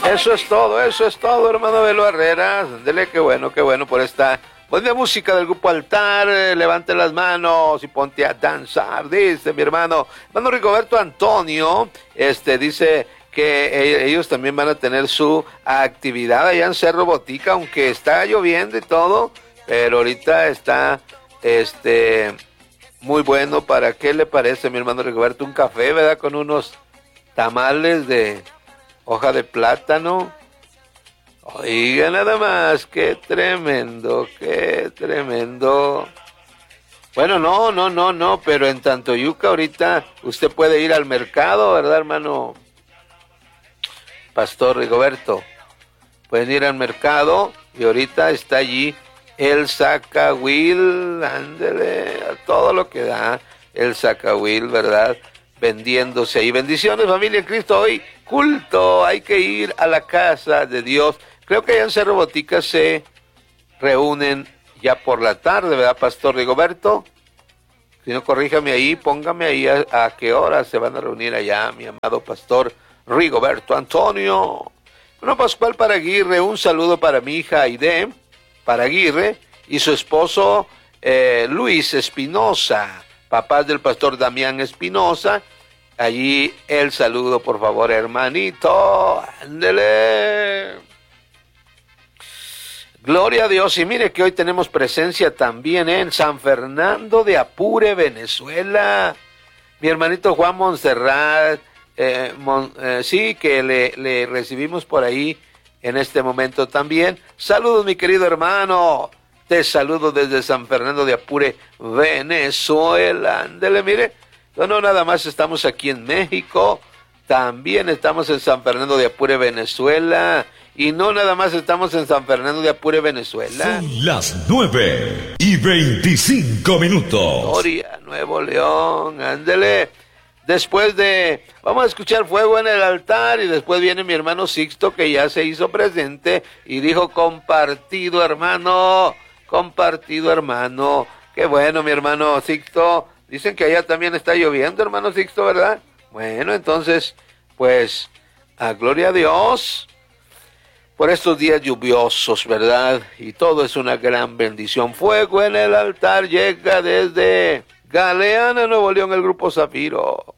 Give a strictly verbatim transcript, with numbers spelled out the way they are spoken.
Eso es todo, eso es todo, hermano Belo Herreras. Dele, qué bueno, qué bueno por esta buena música del grupo Altar. Eh, levante las manos y ponte a danzar, dice mi hermano. Hermano Rigoberto Antonio, este, dice que ellos también van a tener su actividad allá en Cerro Botica, aunque está lloviendo y todo, pero ahorita está, este, muy bueno. ¿Para qué le parece, mi hermano Rigoberto? Un café, ¿verdad? Con unos tamales de hoja de plátano. Oiga, nada más, qué tremendo, qué tremendo. Bueno, no, no, no, no, pero en Tantoyuca ahorita usted puede ir al mercado, ¿verdad, hermano Pastor Rigoberto? Pueden ir al mercado y ahorita está allí el Zacahuil, ándele, a todo lo que da el Zacahuil, ¿verdad? Vendiéndose ahí. Bendiciones, familia en Cristo. Hoy culto, hay que ir a la casa de Dios. Creo que allá en Cerro Botica se reúnen ya por la tarde, ¿verdad, Pastor Rigoberto? Si no, corríjame ahí, póngame ahí a, a qué hora se van a reunir allá, mi amado Pastor Rigoberto Antonio. Bueno, Pascual Paraguirre, un saludo para mi hija Aide Paraguirre y su esposo eh, Luis Espinosa, papás del pastor Damián Espinosa. Allí el saludo, por favor, hermanito. Ándele. Gloria a Dios. Y mire que hoy tenemos presencia también en San Fernando de Apure, Venezuela. Mi hermanito Juan Montserrat, eh, Mon, eh, sí, que le, le recibimos por ahí en este momento también. Saludos, mi querido hermano. Te saludo desde San Fernando de Apure, Venezuela. Ándele, mire. No, no, nada más estamos aquí en México. También estamos en San Fernando de Apure, Venezuela. Y no nada más estamos en San Fernando de Apure, Venezuela. Son las nueve y veinticinco minutos. Gloria, Nuevo León, ándele. Después de, vamos a escuchar Fuego en el Altar y después viene mi hermano Sixto, que ya se hizo presente y dijo compartido, hermano, compartido, hermano. Qué bueno, mi hermano Sixto. Dicen que allá también está lloviendo, hermano Sixto, ¿verdad? Bueno, entonces, pues, a gloria a Dios por estos días lluviosos, ¿verdad? Y todo es una gran bendición. Fuego en el Altar llega desde Galeana, Nuevo León, el grupo Zafiro.